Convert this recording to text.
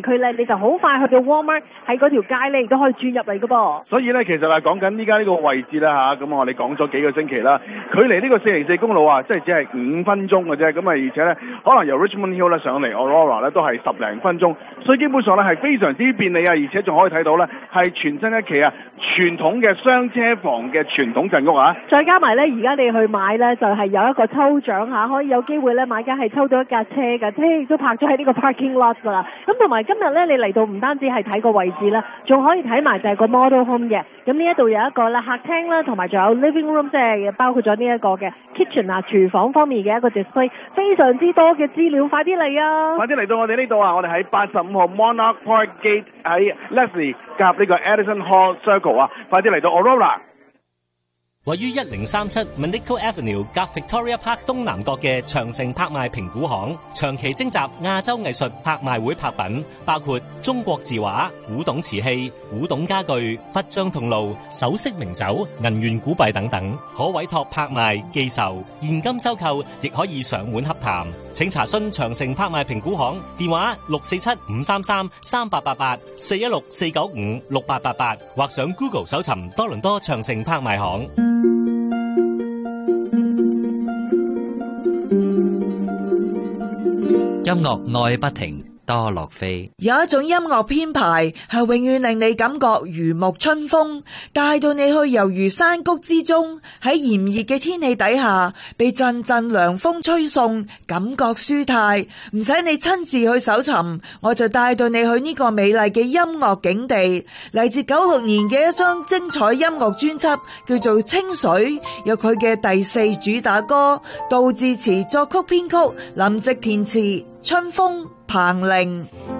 區咧，你就好快去到 Walmart 喺嗰條街咧，亦都可以轉入嚟噶噃。 所以咧，其實係講緊依家呢個位置啦嚇，咁我哋講咗幾個星期啦，距離呢個404公路啊，即係只係5分鐘嘅啫，咁啊而且咧，可能由 Richmond Hill 咧上嚟 Aurora 咧都係10零分鐘，所以基本上咧係非常之便利啊，而且仲可以睇到咧係全新一期啊傳統嘅雙車房嘅傳統陣屋啊！ 再加埋咧，而家你去買咧就係有一個抽獎嚇，可以有機會咧買家係抽到一架車㗎，車亦都泊咗喺呢個 parking lot 㗎啦。咁同埋今日咧，你嚟到唔單止係睇個位置啦，仲可以睇埋就係個 model home 嘅。咁呢一度有一個啦客廳啦，同埋仲有 living room， 即係包括咗呢一個嘅 kitchen 啊廚房方面嘅一個 display， 非常之多嘅資料，快啲嚟啊！ 快啲嚟到我哋呢度啊！我哋喺85號 Monarch Park Gate 喺 Leslie 夾呢個 Edison Hall Circle 啊！快啲嚟到 Aurora。 位於1037 Monaco Avenue 夾 Victoria Park 東南角嘅長城拍賣評估行，長期徵集亞洲藝術拍賣會拍品，包括中國字畫、古董瓷器、古董家具、佛像銅爐、首飾名酒、銀元古幣等等，可委託拍賣、寄售、現金收購，亦可以上門洽談。請查詢長城拍賣評估行電話647-533-3888 416-495-6888，或上 Google 搜尋多倫多長城拍賣行。 音樂愛不停，多樂飛。 有一種音樂編排係永遠令你感覺如沐春風，帶到你去猶如山谷之中，喺炎熱嘅天氣底下被陣陣涼風吹送，感覺舒泰，唔使你親自去搜尋，我就帶到你去呢個美麗嘅音樂景地。嚟自96年嘅一張精彩音樂專輯叫做《清水》，有佢嘅第4主打歌，杜自持作曲編曲，林夕填詞，春風彭羚。